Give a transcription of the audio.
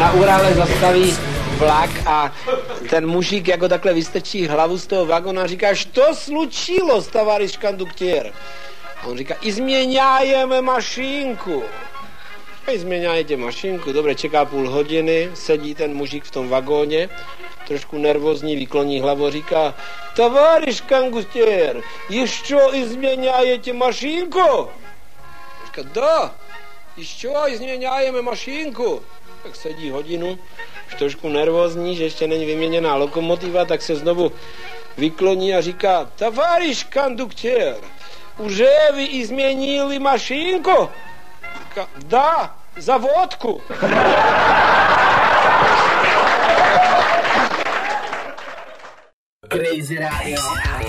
na Urále zastaví vlak a ten mužík jako takhle vystrčí hlavu z toho vagona a říká, što slučilo, tavariš konduktér? A on říká, izměňájeme mašinku. A izměňájete mašinku, dobře, čeká půl hodiny, sedí ten mužík v tom vagóně, trošku nervózní, vykloní hlavu a říká, tavariš konduktér, ještě izměňájete mašinku? Říká, da, ještě izměňájeme mašinku. Tak sedí hodinu, už trošku nervózní, že ještě není vyměněná lokomotiva, tak se znovu vykloní a říká, tavariš konduktér, už vy změnili mašinku? Říká, da, za vodku. Crazy Radio.